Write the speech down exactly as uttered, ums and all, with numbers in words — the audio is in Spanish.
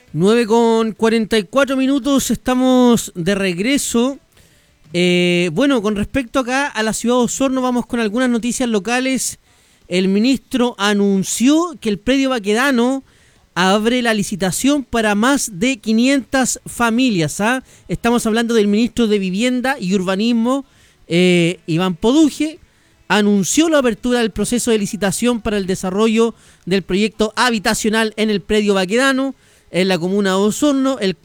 nueve con cuarenta y cuatro minutos, estamos de regreso. Eh, bueno, con respecto acá a la ciudad de Osorno, vamos con algunas noticias locales. El ministro anunció que el predio Baquedano abre la licitación para más de quinientas familias. ¿ah? Estamos hablando del ministro de Vivienda y Urbanismo, eh, Iván Poduje. Anunció la apertura del proceso de licitación para el desarrollo del proyecto habitacional en el predio Baquedano, en la comuna de Osorno, el